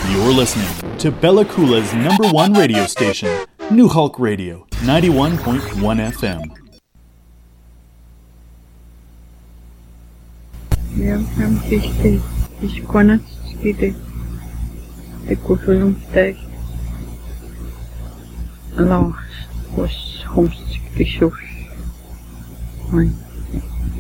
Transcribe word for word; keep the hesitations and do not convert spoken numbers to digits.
You're listening to Bella Coola's number one radio station, New Hulk Radio, ninety-one point one F M. Ja, am fichte, is konat skide. De kufulum teg. Allah, was homst kishuf. Right.